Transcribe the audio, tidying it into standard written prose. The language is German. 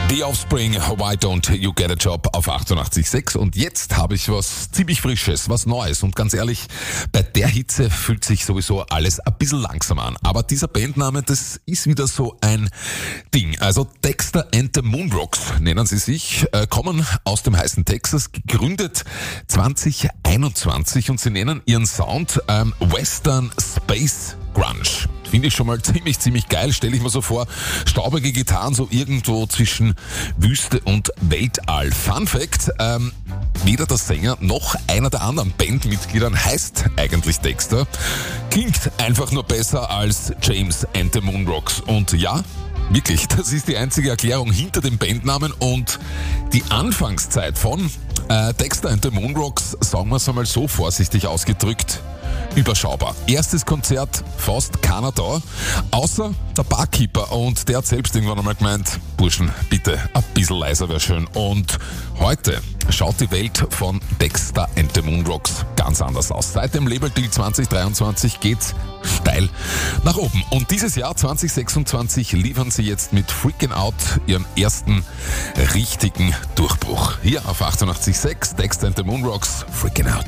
The Offspring, Why Don't You Get a Job auf 88.6 und jetzt habe ich was ziemlich Frisches, was Neues und ganz ehrlich, bei der Hitze fühlt sich sowieso alles ein bisschen langsam an, aber dieser Bandname, das ist wieder so ein Ding, also Dexter and the Moonrocks nennen sie sich, kommen aus dem heißen Texas, gegründet 2021 und sie nennen ihren Sound Western Space Grunge. Finde ich schon mal ziemlich geil, stelle ich mir so vor, staubige Gitarren so irgendwo zwischen Wüste und Weltall. Fun Fact, weder der Sänger noch einer der anderen Bandmitgliedern heißt eigentlich Dexter, klingt einfach nur besser als James and the Moonrocks. Und ja, wirklich, das ist die einzige Erklärung hinter dem Bandnamen und die Anfangszeit von Dexter and the Moonrocks, sagen wir es einmal so vorsichtig ausgedrückt, überschaubar. Erstes Konzert, fast keiner da, außer der Barkeeper und der hat selbst irgendwann einmal gemeint, Burschen, bitte ein bisschen leiser wäre schön. Und heute schaut die Welt von Dexter and the Moonrocks ganz anders aus. Seit dem Label-Deal 2023 geht's steil nach oben. Und dieses Jahr 2026 liefern sie jetzt mit Freaking Out ihren ersten richtigen Durchbruch. Hier auf 88.6 Dexter and the Moonrocks, Freaking Out.